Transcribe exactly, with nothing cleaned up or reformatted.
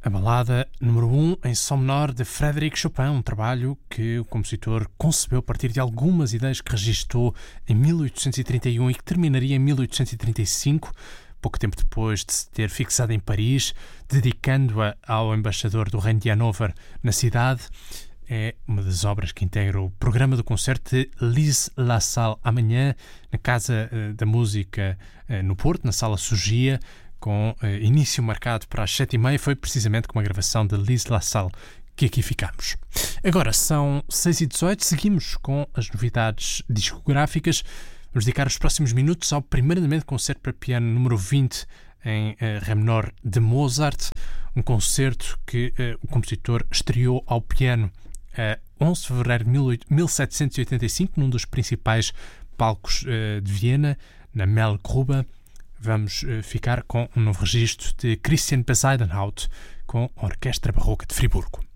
A balada número um em Sol menor de Frédéric Chopin, um trabalho que o compositor concebeu a partir de algumas ideias que registou em mil oitocentos e trinta e um e que terminaria em mil oitocentos e trinta e cinco, pouco tempo depois de se ter fixado em Paris, dedicando-a ao embaixador do Reino de Hanover na cidade. É uma das obras que integra o programa do concerto de Lise Lassalle amanhã, na Casa da Música no Porto, na Sala Sugia, com uh, início marcado para as sete e meia. Foi precisamente com uma gravação de Lise Lassalle que aqui ficamos. Agora são seis e dezoito, seguimos com as novidades discográficas. Vamos dedicar os próximos minutos ao primeiramente concerto para piano número vinte em uh, Ré menor de Mozart, um concerto que uh, o compositor estreou ao piano a onze de fevereiro de mil setecentos e oitenta e cinco, num dos principais palcos uh, de Viena, na Melgrube. Vamos uh, ficar com um novo registro de Christian Bezuidenhout com a Orquestra Barroca de Friburgo.